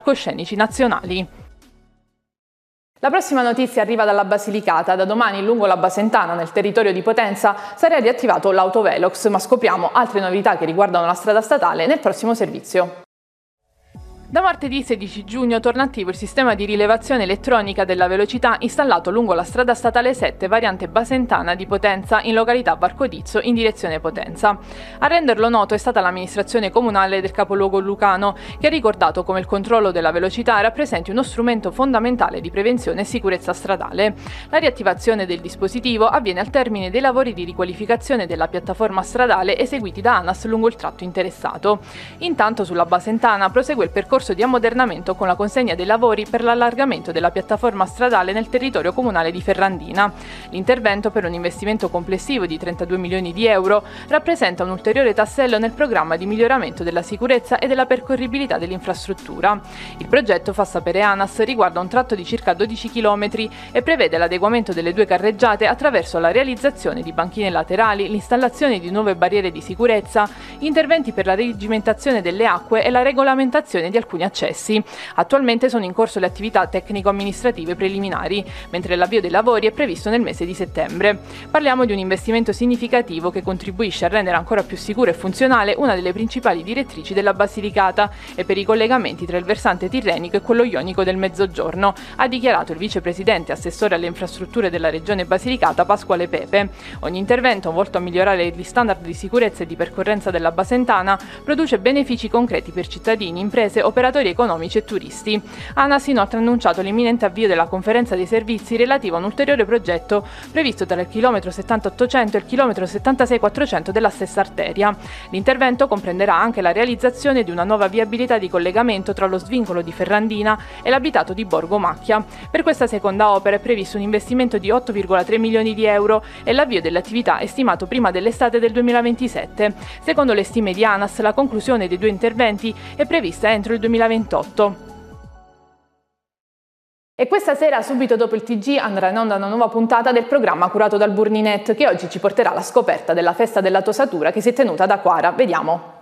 palcoscenici nazionali. La prossima notizia arriva dalla Basilicata. Da domani lungo la Basentana, nel territorio di Potenza, sarà riattivato l'autovelox, ma scopriamo altre novità che riguardano la strada statale nel prossimo servizio. Da martedì 16 giugno torna attivo il sistema di rilevazione elettronica della velocità installato lungo la strada statale 7 variante Basentana di Potenza in località Varcodizzo in direzione Potenza. A renderlo noto è stata l'amministrazione comunale del capoluogo lucano, che ha ricordato come il controllo della velocità rappresenti uno strumento fondamentale di prevenzione e sicurezza stradale. La riattivazione del dispositivo avviene al termine dei lavori di riqualificazione della piattaforma stradale eseguiti da ANAS lungo il tratto interessato. Intanto sulla Basentana prosegue il percorso di ammodernamento con la consegna dei lavori per l'allargamento della piattaforma stradale nel territorio comunale di Ferrandina. L'intervento, per un investimento complessivo di 32 milioni di euro, rappresenta un ulteriore tassello nel programma di miglioramento della sicurezza e della percorribilità dell'infrastruttura. Il progetto, fa sapere ANAS, riguarda un tratto di circa 12 km e prevede l'adeguamento delle due carreggiate attraverso la realizzazione di banchine laterali, l'installazione di nuove barriere di sicurezza, interventi per la reggimentazione delle acque e la regolamentazione di alcuni accessi. Attualmente sono in corso le attività tecnico-amministrative preliminari, mentre l'avvio dei lavori è previsto nel mese di settembre. Parliamo di un investimento significativo che contribuisce a rendere ancora più sicura e funzionale una delle principali direttrici della Basilicata e per i collegamenti tra il versante tirrenico e quello ionico del Mezzogiorno, ha dichiarato il vicepresidente assessore alle infrastrutture della regione Basilicata Pasquale Pepe. Ogni intervento volto a migliorare gli standard di sicurezza e di percorrenza della Basentana produce benefici concreti per cittadini, imprese, operatori economici e turisti. ANAS inoltre ha annunciato l'imminente avvio della conferenza dei servizi relativa a un ulteriore progetto previsto tra il chilometro 7800 e il chilometro 76400 della stessa arteria. L'intervento comprenderà anche la realizzazione di una nuova viabilità di collegamento tra lo svincolo di Ferrandina e l'abitato di Borgo Macchia. Per questa seconda opera è previsto un investimento di 8,3 milioni di euro e l'avvio dell'attività è stimato prima dell'estate del 2027. Secondo le stime di ANAS, la conclusione dei due interventi è prevista entro il 2028. E questa sera, subito dopo il TG, andrà in onda una nuova puntata del programma curato dal Burninet, che oggi ci porterà alla scoperta della festa della tosatura che si è tenuta ad Acquara. Vediamo.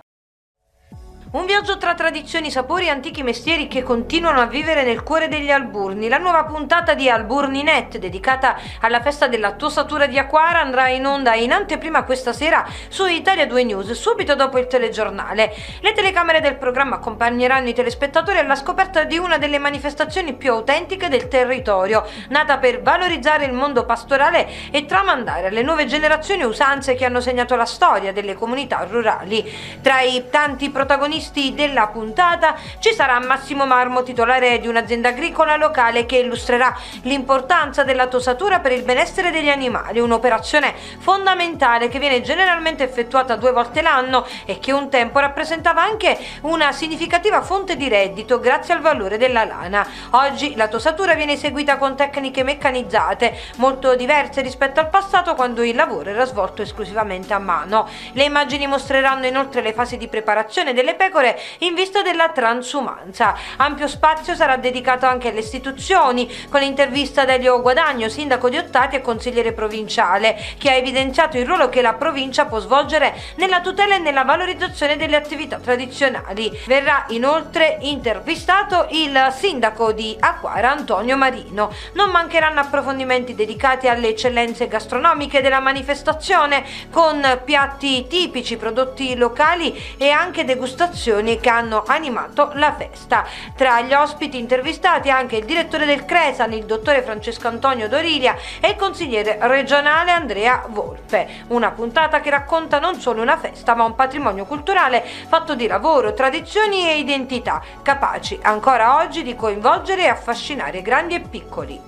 Un viaggio tra tradizioni, sapori e antichi mestieri che continuano a vivere nel cuore degli Alburni. La nuova puntata di Alburninet, dedicata alla festa della tosatura di Acquara, andrà in onda in anteprima questa sera su Italia 2 News, subito dopo il telegiornale. Le telecamere del programma accompagneranno i telespettatori alla scoperta di una delle manifestazioni più autentiche del territorio, nata per valorizzare il mondo pastorale e tramandare alle nuove generazioni usanze che hanno segnato la storia delle comunità rurali. Tra i tanti protagonisti della puntata ci sarà Massimo Marmo, titolare di un'azienda agricola locale, che illustrerà l'importanza della tosatura per il benessere degli animali, un'operazione fondamentale che viene generalmente effettuata 2 volte l'anno e che un tempo rappresentava anche una significativa fonte di reddito grazie al valore della lana. Oggi la tosatura viene eseguita con tecniche meccanizzate molto diverse rispetto al passato, quando il lavoro era svolto esclusivamente a mano. Le immagini mostreranno inoltre le fasi di preparazione delle pecore in vista della transumanza. Ampio spazio sarà dedicato anche alle istituzioni, con l'intervista ad Elio Guadagno, sindaco di Ottati e consigliere provinciale, che ha evidenziato il ruolo che la provincia può svolgere nella tutela e nella valorizzazione delle attività tradizionali. Verrà inoltre intervistato il sindaco di Acquara, Antonio Marino. Non mancheranno approfondimenti dedicati alle eccellenze gastronomiche della manifestazione, con piatti tipici, prodotti locali e anche degustazioni che hanno animato la festa. Tra gli ospiti intervistati anche il direttore del Cresan, il dottore Francesco Antonio Dorilia, e il consigliere regionale Andrea Volpe. Una puntata che racconta non solo una festa, ma un patrimonio culturale fatto di lavoro, tradizioni e identità, capaci ancora oggi di coinvolgere e affascinare grandi e piccoli.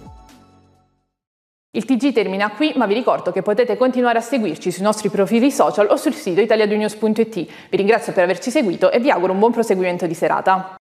Il TG termina qui, ma vi ricordo che potete continuare a seguirci sui nostri profili social o sul sito italiadunews.it. Vi ringrazio per averci seguito e vi auguro un buon proseguimento di serata.